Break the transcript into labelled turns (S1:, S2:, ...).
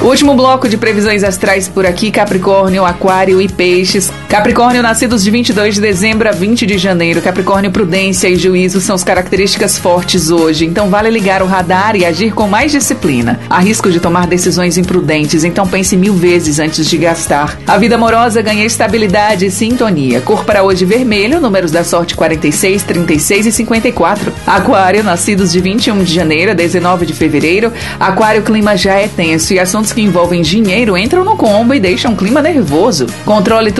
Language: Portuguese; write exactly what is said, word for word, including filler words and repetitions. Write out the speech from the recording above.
S1: O último bloco de previsões astrais por aqui: Capricórnio, Aquário e Peixes. Capricórnio, nascidos de vinte e dois de dezembro a vinte de janeiro. Capricórnio, prudência e juízo são as características fortes hoje, então vale ligar o radar e agir com mais disciplina. Há risco de tomar decisões imprudentes, então pense mil vezes antes de gastar. A vida amorosa ganha estabilidade e sintonia. Cor para hoje vermelho, números da sorte quarenta e seis, trinta e seis e cinquenta e quatro. Aquário, nascidos de vinte e um de janeiro a dezenove de fevereiro. Aquário, clima já é tenso e assuntos que envolvem dinheiro entram no combo e deixam um clima nervoso. Controle